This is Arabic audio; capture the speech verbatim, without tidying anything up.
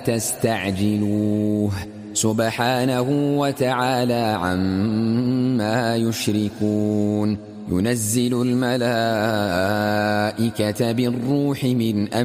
تستعجلوه سبحانه وتعالى عما يشركون. ينزل الملائكة بالروح من أمره